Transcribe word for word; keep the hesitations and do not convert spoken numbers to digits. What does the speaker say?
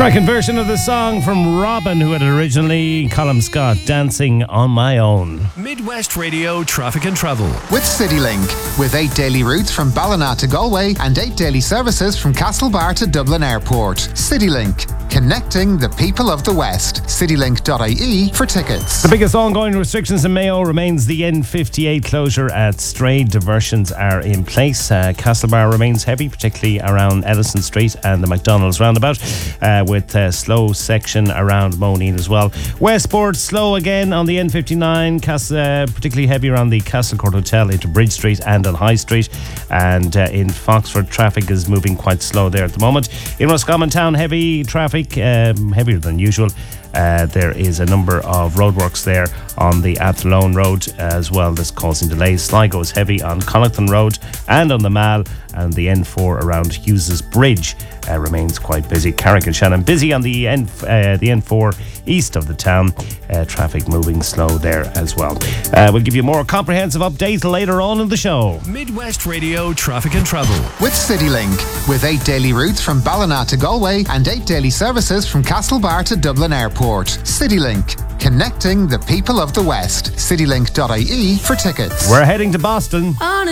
Cracking version of the song from Robin, who had originally Colm Scott, Dancing on My Own. Midwest Radio Traffic and Travel. With CityLink. With eight daily routes from Ballina to Galway and eight daily services from Castlebar to Dublin Airport. CityLink. Connecting the people of the West. citylink dot I E for tickets. The biggest ongoing restrictions in Mayo remains the N fifty-eight closure at Stray. Diversions are in place. Uh, Castlebar remains heavy, particularly around Ellison Street and the McDonald's roundabout, uh, with a slow section around Moneen as well. Westport slow again on the N fifty-nine, Cas- uh, particularly heavy around the Castlecourt Hotel into Bridge Street and on High Street. And uh, in Foxford, traffic is moving quite slow there at the moment. In Roscommon Town, heavy traffic. Um, heavier than usual. Uh, there is a number of roadworks there on the Athlone Road as well that's causing delays. Sligo is heavy on Connaughton Road and on the Mall, and the N four around Hughes Bridge uh, remains quite busy. Carrick and Shannon busy on the N uh, the N four east of the town. Uh, traffic moving slow there as well. Uh, we'll give you more comprehensive updates later on in the show. Midwest Radio Traffic and Travel. With CityLink. With eight daily routes from Ballina to Galway and eight daily services from Castlebar to Dublin Airport. CityLink. Connecting the people of the West. citylink dot I E for tickets. We're heading to Boston. On a